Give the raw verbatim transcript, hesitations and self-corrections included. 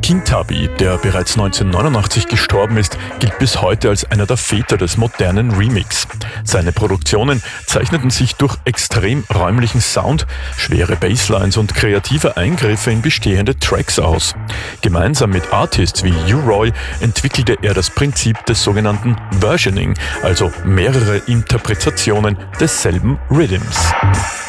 King Tubby, der bereits neunzehnhundertneunundachtzig gestorben ist, gilt bis heute als einer der Väter des modernen Remix. Seine Produktionen zeichneten sich durch extrem räumlichen Sound, schwere Basslines und kreative Eingriffe in bestehende Tracks aus. Gemeinsam mit Artists wie U-Roy entwickelte er das Prinzip des sogenannten Versioning, also mehrere Interpretationen desselben Rhythms.